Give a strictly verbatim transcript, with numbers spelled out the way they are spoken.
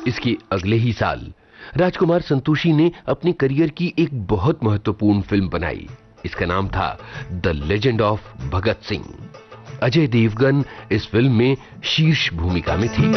इसके अगले ही साल राजकुमार संतोषी ने अपने करियर की एक बहुत महत्वपूर्ण फिल्म बनाई। इसका नाम था the legend of Bhagat Singh. Ajay Devgan इस फिल्म में शीर्ष भूमिका में थे।